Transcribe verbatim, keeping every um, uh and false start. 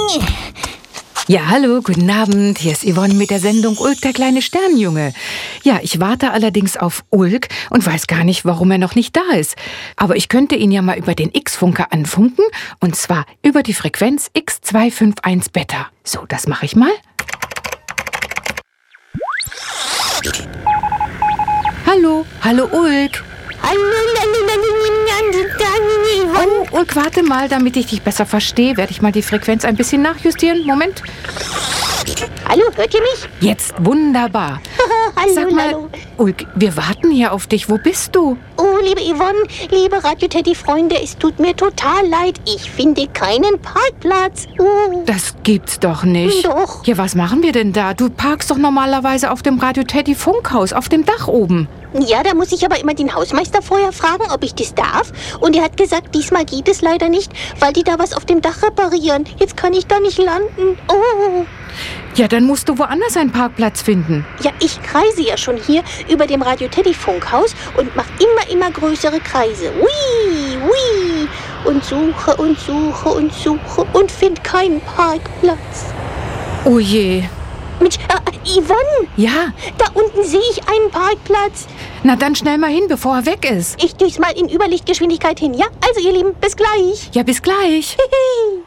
Ja, hallo, guten Abend. Hier ist Yvonne mit der Sendung Ulk, der kleine Sternjunge. Ja, ich warte allerdings auf Ulk und weiß gar nicht, warum er noch nicht da ist. Aber ich könnte ihn ja mal über den X-Funker anfunken, und zwar über die Frequenz X zwei fünf eins Beta. So, das mache ich mal. Hallo, hallo Ulk. Oh, Ulk, warte mal, damit ich dich besser verstehe, werde ich mal die Frequenz ein bisschen nachjustieren. Moment. Hallo, hört ihr mich? Jetzt wunderbar. Hallo, Sag mal, hallo. Ulk, wir warten hier auf dich. Wo bist du? Oh, liebe Yvonne, liebe Radio-Teddy-Freunde, es tut mir total leid. Ich finde keinen Parkplatz. Oh. Das gibt's doch nicht. Doch. Ja, was machen wir denn da? Du parkst doch normalerweise auf dem Radio-Teddy-Funkhaus, auf dem Dach oben. Ja, da muss ich aber immer den Hausmeister vorher fragen, ob ich das darf. Und er hat gesagt, diesmal geht es leider nicht, weil die da was auf dem Dach reparieren. Jetzt kann ich da nicht landen. Oh. Ja, dann musst du woanders einen Parkplatz finden. Ja, ich kreise ja schon hier über dem Radio-Teddy-Funkhaus und mache immer, immer größere Kreise. Ui, ui. Und suche und suche und suche und finde keinen Parkplatz. Oh je. Mensch, äh, Yvonne, Ja, da unten sehe ich einen Parkplatz. na dann schnell mal hin, bevor er weg ist. Ich düse mal in Überlichtgeschwindigkeit hin, ja? Also ihr Lieben, bis gleich. Ja, bis gleich. Hihi.